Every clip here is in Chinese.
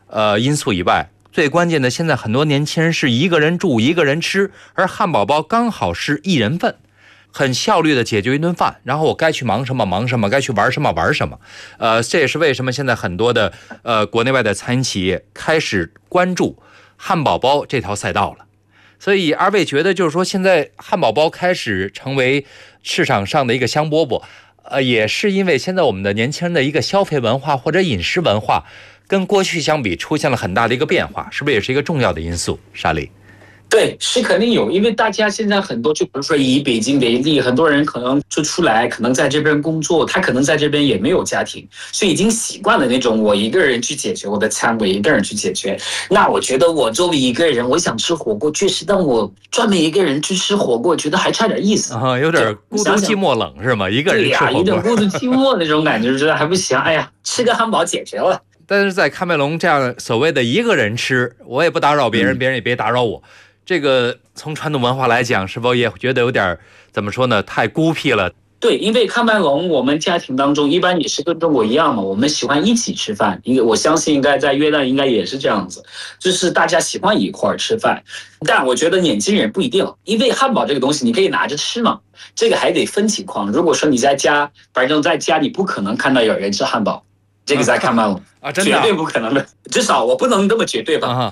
因素以外，最关键的，现在很多年轻人是一个人住一个人吃，而汉堡包刚好是一人份，很效率的解决一顿饭，然后我该去忙什么忙什么，该去玩什么玩什么。这也是为什么现在很多的国内外的餐饮企业开始关注汉堡包这条赛道了。所以二位觉得，就是说现在汉堡包开始成为市场上的一个香饽饽，也是因为现在我们的年轻人的一个消费文化或者饮食文化跟过去相比出现了很大的一个变化，是不是也是一个重要的因素？沙莉。 对，是肯定有，因为大家现在很多，就比如说以北京为例，很多人可能就出来，可能在这边工作，他可能在这边也没有家庭，所以已经习惯了那种我一个人去解决我的餐，我一个人去解决。那我觉得我作为一个人，我想吃火锅，确实，但我专门一个人去吃火锅，觉得还差点意思啊，有点孤独寂寞冷是吗？一个人吃火锅， 对呀，有点孤独寂寞那种感觉，觉得还不行。哎呀，吃个汉堡解决了。 但是在喀麦隆这样所谓的一个人吃，我也不打扰别人，别人也别打扰我。这个从传统文化来讲，是否也觉得有点怎么说呢？太孤僻了。 对，因为喀麦隆我们家庭当中一般也是跟中国一样嘛，我们喜欢一起吃饭。我相信应该在约旦应该也是这样子，就是大家喜欢一块儿吃饭。但我觉得年轻人不一定，因为汉堡这个东西你可以拿着吃嘛，这个还得分情况。如果说你在家，反正在家你不可能看到有人吃汉堡，这个在喀麦隆真的绝对不可能的，至少我不能那么绝对吧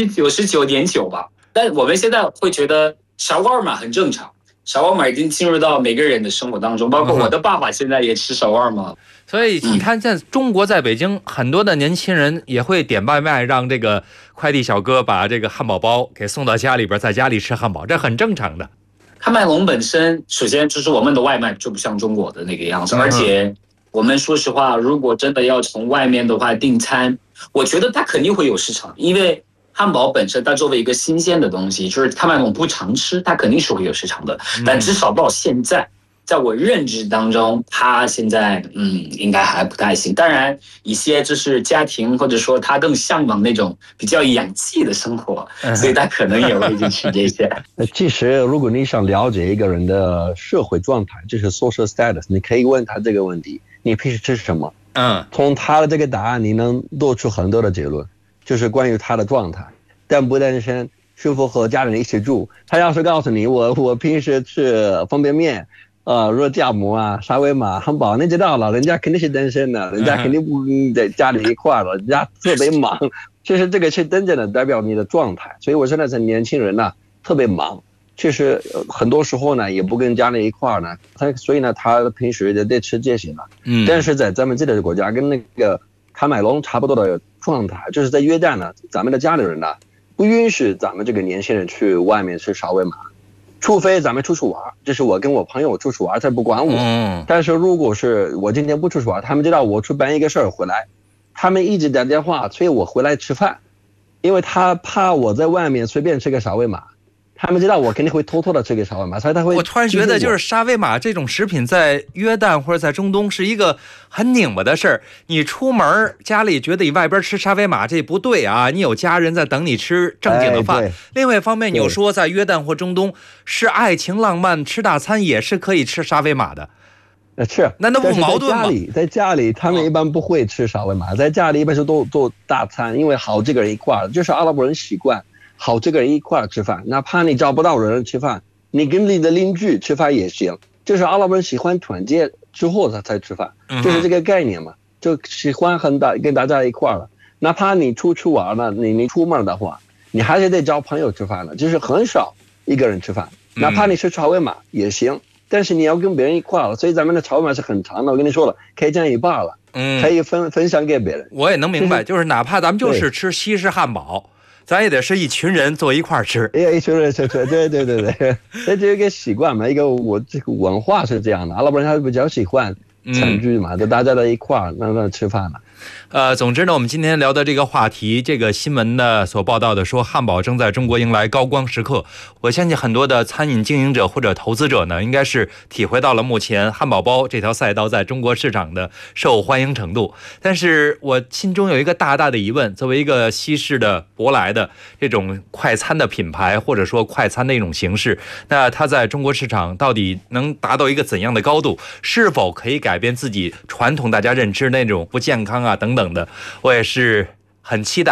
，99.9%吧。但我们现在会觉得沙沃玛很正常，沙沃玛已经进入到每个人的生活当中，包括我的爸爸现在也吃沙沃玛。 所以你看，在中国，在北京，很多的年轻人也会点外卖，让这个快递小哥把这个汉堡包给送到家里边，在家里吃汉堡，这很正常的。 喀麦隆本身，首先就是我们的外卖就不像中国的那个样子，而且我们说实话，如果真的要从外面的话订餐，我觉得它肯定会有市场，因为汉堡本身它作为一个新鲜的东西，就是喀麦隆不常吃，它肯定是会有市场的。但至少到现在，在我认知当中，它现在应该还不太行。当然，一些就是家庭或者说他更向往那种比较洋气的生活，所以他可能也会去吃这些。 其实，如果你想了解一个人的社会状态，就是 social status， 你可以问他这个问题：你平时吃什么？从他的这个答案，你能得出很多的结论。就是关于他的状态，但不单身是否和家人一起住。他要是告诉你我平时吃方便面，肉夹馍啊、沙威玛、汉堡，你知道了，人家肯定是单身的，人家肯定不在家里一块了，人家特别忙。其实这个是真正的代表你的状态。所以我现在是年轻人呢，特别忙，其实很多时候呢也不跟家里一块呢，所以呢他平时得吃这些了。但是在咱们这里的国家跟那个喀麦隆差不多的状态，就是在约旦呢，咱们的家里人呢不允许咱们这个年轻人去外面吃沙威玛，除非咱们出去玩，就是我跟我朋友出去玩，他不管我。但是如果是我今天不出去玩，他们知道我去办一个事儿回来，他们一直打电话催我回来吃饭，因为他怕我在外面随便吃个沙威玛。他们知道我肯定会偷偷的吃个沙威玛，所以他会。 我突然觉得，就是沙威玛这种食品在约旦或者在中东是一个很拧巴的事儿。你出门家里觉得你外边吃沙威玛这不对啊，你有家人在等你吃正经的饭。另外一方面，你又说在约旦或中东是爱情浪漫，吃大餐也是可以吃沙威玛的。 是， 难道不矛盾吗？ 在家里他们一般不会吃沙威玛，在家里一般是都做大餐，因为好几个人一块，就是阿拉伯人习惯。好几个人一块吃饭，哪怕你找不到人吃饭，你跟你的邻居吃饭也行。就是阿拉伯人喜欢团结之后他才吃饭，就是这个概念嘛，就喜欢跟大家一块了。哪怕你出去玩了，你出门的话，你还是得找朋友吃饭了，就是很少一个人吃饭。哪怕你吃沙威玛也行，但是你要跟别人一块了。所以咱们的沙威玛是很长的，我跟你说了，可以占一半了，可以分享给别人。 我也能明白，就是哪怕咱们就是吃西式汉堡。咱也得是一群人坐一块儿吃， 一群人吃，对，这就一个习惯嘛，我这个文化是这样的，阿拉伯人还比较喜欢餐具嘛，就大家在一块儿那吃饭了。 总之呢，我们今天聊的这个话题，这个新闻呢所报道的说，汉堡正在中国迎来高光时刻。我相信很多的餐饮经营者或者投资者呢，应该是体会到了目前汉堡包这条赛道在中国市场的受欢迎程度。但是我心中有一个大大的疑问，作为一个西式的舶来的这种快餐的品牌，或者说快餐的一种形式，那它在中国市场到底能达到一个怎样的高度？是否可以改变自己传统大家认知那种不健康啊等等的？我也是很期待